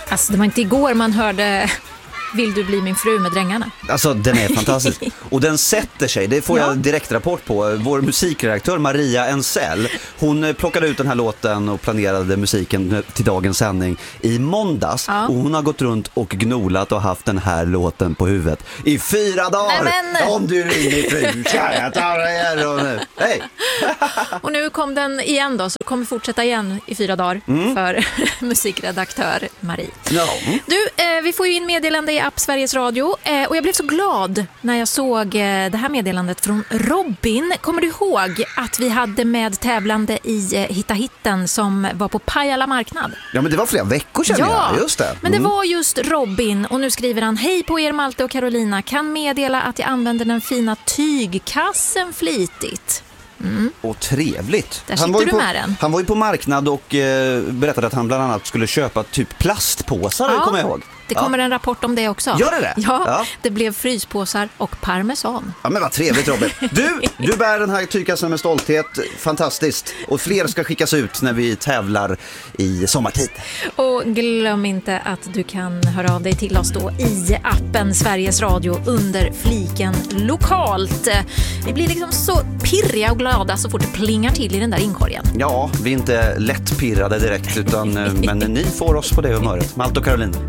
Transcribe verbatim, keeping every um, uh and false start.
Alltså det var inte igår man hörde Vill du bli min fru med Drängarna. Alltså den är fantastisk. Och den sätter sig, det får ja. jag direkt rapport på. Vår musikredaktör Maria Ensell, hon plockade ut den här låten och planerade musiken till dagens sändning i måndags. Ja. Och hon har gått runt och gnolat och haft den här låten på huvudet i fyra dagar. Nej, Om du ringer fru, jag tar er och nu. Hej! Och nu kom den igen då, så kommer fortsätta igen i fyra dagar mm. för musikredaktör Marie. No. Du, eh, vi får ju in meddelande i app Sveriges Radio eh, och jag blev så glad när jag såg eh, det här meddelandet från Robin. Kommer du ihåg att vi hade med tävlande i eh, Hitta Hitten som var på Pajala marknad? Ja, men det var flera veckor sedan, ja, ja, just det. Mm. Men det var just Robin och nu skriver han: Hej på er Malte och Carolina, kan meddela att jag använder den fina tygkassen flitigt. Mm. Och trevligt. Där han var, ju du på, med den. han var ju på marknad och eh, berättade att han bland annat skulle köpa typ plastpåsar, ja, kommer jag ihåg. Det kommer ja. en rapport om det också. Gör det det? Ja, ja, det blev fryspåsar och parmesan. Ja, men vad trevligt Robin. Du, du bär den här tygkassen med stolthet. Fantastiskt. Och fler ska skickas ut när vi tävlar i sommartid. Och glöm inte att du kan höra av dig till oss då i appen Sveriges Radio under fliken lokalt. Vi blir liksom så pirriga och glada så fort det plingar till i den där inkorgen. Ja, vi är inte lätt pirrade direkt utan men ni får oss på det humöret. Malte och Carolina.